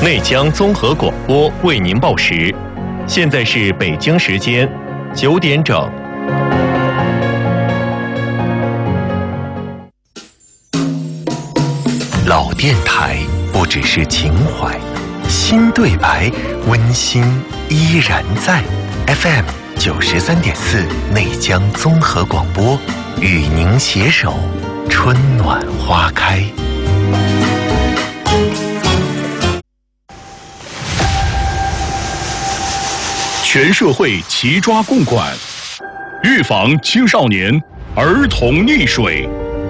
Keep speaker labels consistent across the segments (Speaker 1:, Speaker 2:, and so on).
Speaker 1: 内江综合广播为您报时，现在是北京时间9点整。老电台不只是情怀，新对白温馨依然在。FM 93.4内江综合广播，与您携手春暖花开。
Speaker 2: 全社会齐抓共管，预防青少年儿童溺水。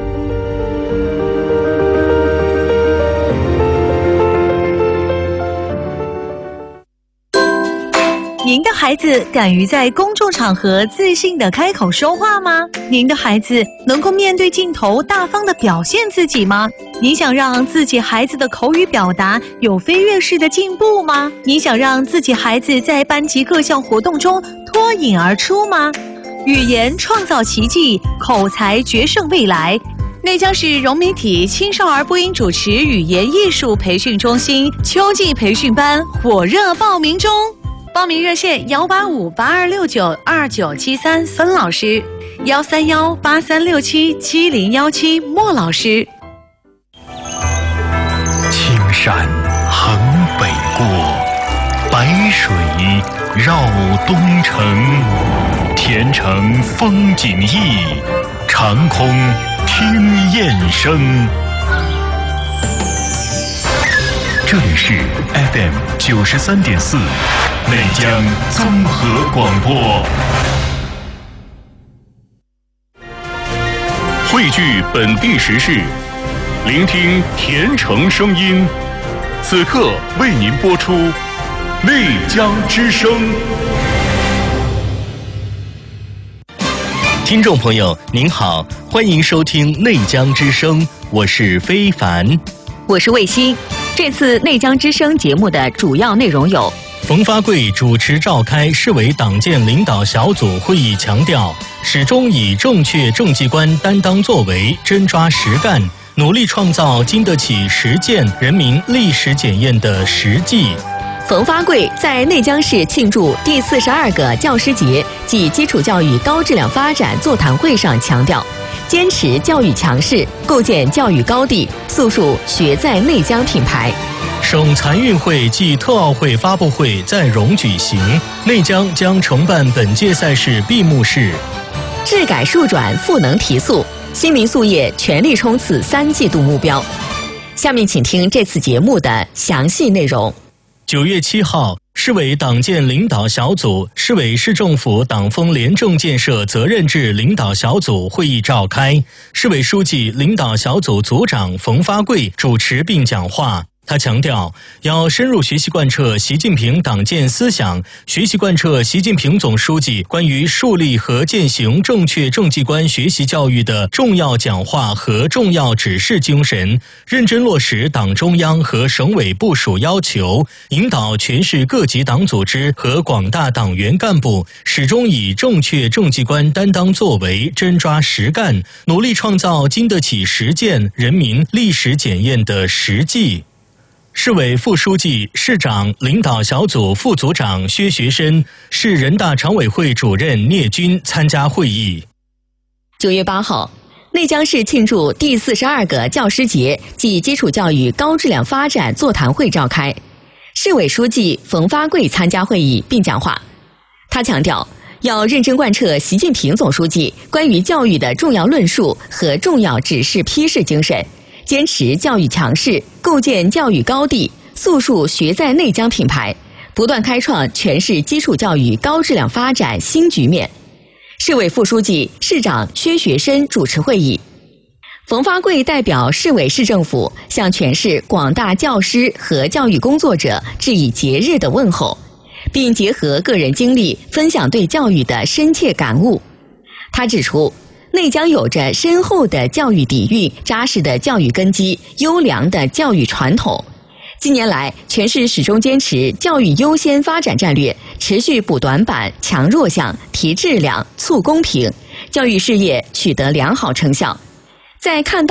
Speaker 3: 您的孩子敢于在公众场合自信地开口说话吗？您的孩子能够面对镜头大方地表现自己吗？你想让自己孩子的口语表达有飞跃式的进步吗？你想让自己孩子在班级各项活动中脱颖而出吗？语言创造奇迹，口才决胜未来。内江市融媒体青少儿播音主持语言艺术培训中心秋季培训班火热报名中。报名热线18582692973孙老师，13183677017莫老师。
Speaker 1: 青山横北过，白水绕东城。前程风景异，长空听雁声。这里是 FM 93.4内江综合广播，
Speaker 2: 汇聚本地时事，聆听甜城声音。此刻为您播出内江之声。
Speaker 1: 听众朋友您好，欢迎收听内江之声，我是非凡，
Speaker 3: 我是卫星。这次内江之声节目的主要内容有：
Speaker 4: 冯发贵主持召开市委党建领导小组会议，强调始终以正确政绩观担当作为，真抓实干，努力创造经得起实践、人民历史检验的实际。
Speaker 3: 冯发贵在内江市庆祝第42个教师节暨基础教育高质量发展座谈会上强调，坚持教育强势，构建教育高地，速述学在内江品牌。
Speaker 4: 省残运会暨特奥会发布会在蓉举行，内江将承办本届赛事闭幕式。
Speaker 3: 治改数转赋能提速，新民宿业全力冲刺3季度目标。下面请听这次节目的详细内容。
Speaker 4: 9月7号，市委党建领导小组、市委市政府党风廉政建设责任制领导小组会议召开，市委书记、领导小组组长冯发贵主持并讲话。他强调，要深入学习贯彻习近平党建思想，学习贯彻习近平总书记关于树立和践行正确政绩观学习教育的重要讲话和重要指示精神，认真落实党中央和省委部署要求，引导全市各级党组织和广大党员干部始终以正确政绩观担当作为，真抓实干，努力创造经得起实践、人民历史检验的实际。市委副书记、市长、领导小组副组长薛学深，市人大常委会主任聂军参加会议。
Speaker 3: 9月8号，内江市庆祝第42个教师节暨基础教育高质量发展座谈会召开，市委书记冯发贵参加会议并讲话。他强调，要认真贯彻习近平总书记关于教育的重要论述和重要指示批示精神，坚持教育强势，构建教育高地，速述学在内江品牌，不断开创全市基础教育高质量发展新局面。市委副书记、市长薛学深主持会议。冯发贵代表市委市政府向全市广大教师和教育工作者致以节日的问候，并结合个人经历分享对教育的深切感悟。他指出，内江有着深厚的教育底蕴、扎实的教育根基、优良的教育传统。近年来，全市始终坚持教育优先发展战略，持续补短板、强弱项、提质量、促公平，教育事业取得良好成效。在看到